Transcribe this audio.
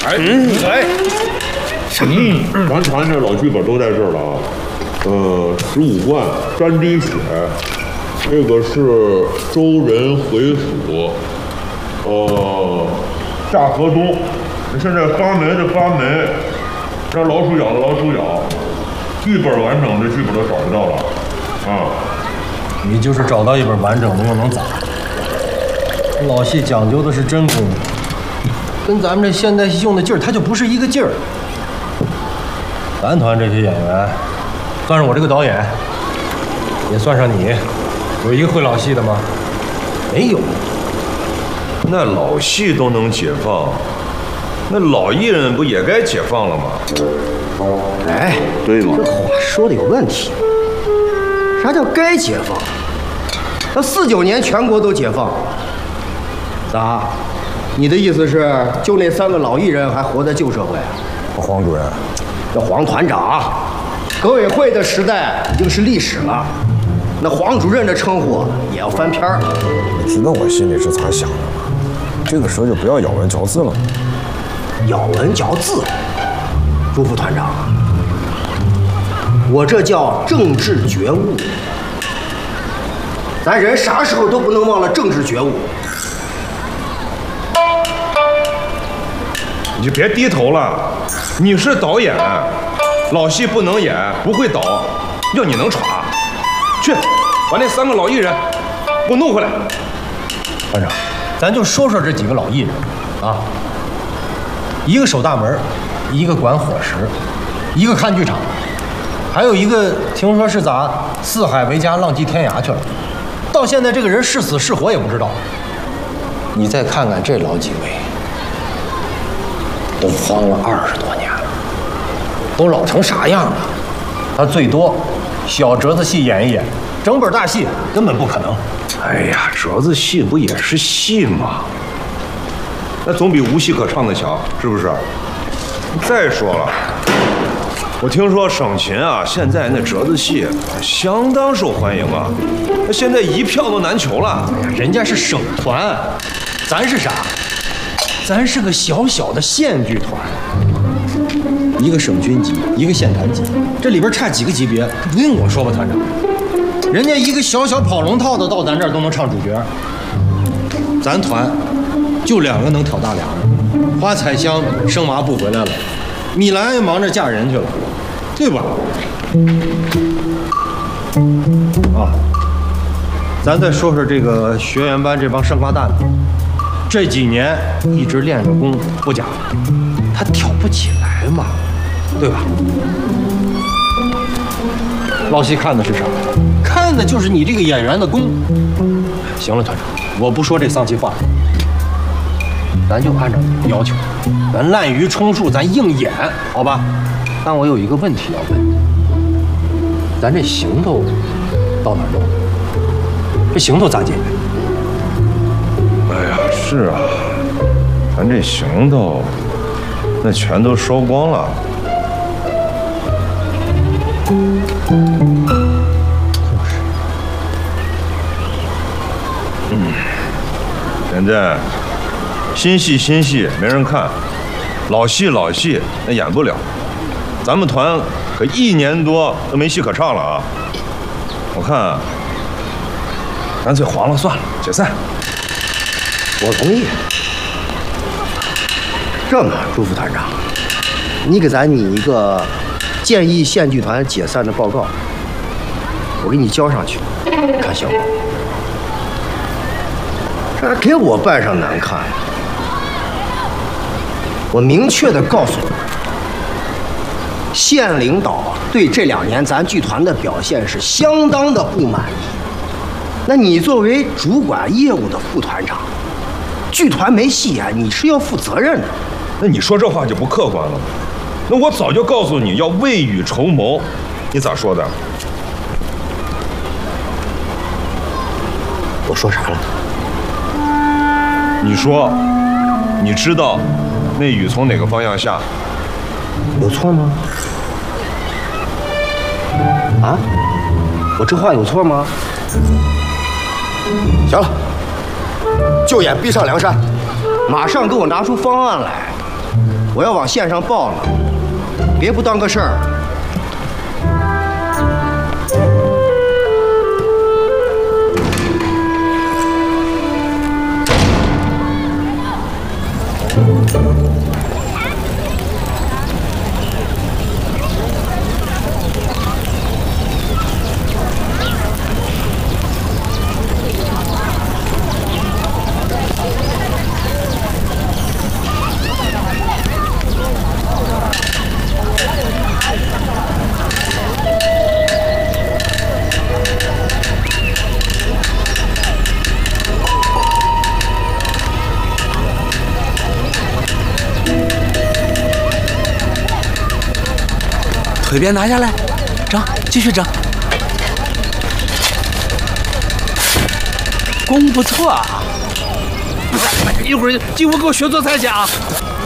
咱团这老剧本都在这儿了啊。15贯3滴血，这个是周人回蜀，夏河东。现在发霉的发霉，让老鼠咬的老鼠咬，剧本完整的剧本都找不到了啊！ 你就是找到一本完整的又能咋？老戏讲究的是真功夫，跟咱们这现代戏用的劲儿，它就不是一个劲儿。咱团这些演员，算上我这个导演，也算上你，有一个会老戏的吗？没有。 那老戏都能解放，那老艺人不也该解放了吗？ 哎， 对吗？ 这话说的有问题。啥叫该解放？那49年全国都解放，咋？你的意思是，就那3个老艺人还活在旧社会？ 黄主任， 这黄团长，革委会的时代已经是历史了，那黄主任的称呼也要翻篇儿。 你知道我心里是咋想的吗？这个时候就不要咬文嚼字了。 咬文嚼字，朱副团长，我这叫政治觉悟。咱人啥时候都不能忘了政治觉悟。 你就别低头了，你是导演，老戏不能演，不会导，要你能耍，去把那3个老艺人给我弄回来。 团长，咱就说说这几个老艺人啊，一个守大门，一个管伙食，一个看剧场，还有一个听说是咋四海为家，浪迹天涯去了，到现在这个人是死是活也不知道。你再看看这老几位，都荒了20多年了，都老成啥样了？他最多小折子戏演一演，整本大戏根本不可能。 哎呀，折子戏不也是戏吗？那总比无戏可唱的强，是不是？再说了，我听说省琴啊，现在那折子戏相当受欢迎啊，那现在一票都难求了。 哎呀，人家是省团，咱是啥？咱是个小小的县剧团，一个省军级，一个县团级，这里边差几个级别，这不用我说吧，团长？人家一个小小跑龙套的到咱这儿都能唱主角，咱团就2个能挑大梁的，花彩香生麻布回来了，米兰也忙着嫁人去了，对吧？啊，咱再说说这个学员班这帮生瓜蛋子，这几年一直练着功不假，他挑不起来嘛，对吧？老戏看的是啥？看的就是你这个演员的功。行了，团长，我不说这丧气话，咱就按照你的要求，咱滥竽充数，咱硬演，好吧？但我有一个问题要问你，咱这行头到哪儿弄？这行头咋解决？ 哎呀，是啊，咱这行头那全都烧光了。现在新戏没人看，老戏那演不了。咱们团可1年多都没戏可唱了啊！我看干脆黄了算了，解散。 我同意。这么，朱副团长，你给咱拟一个建议县剧团解散的报告，我给你交上去，看效果。这还给我办上难看。我明确的告诉你，县领导对这2年咱剧团的表现是相当的不满意。那你作为主管业务的副团长，剧团没戏演，你是要负责任的。 那你说这话就不客观了吗？那我早就告诉你要未雨绸缪，你咋说的？ 我说啥了？ 你说，你知道那雨从哪个方向下？ 有错吗？啊？我这话有错吗？行了，就演逼上梁山，马上给我拿出方案来。 我要往县上报了，别不当个事儿。 腿别拿下来，整，继续整。功不错啊！一会儿进屋给我学做菜去啊！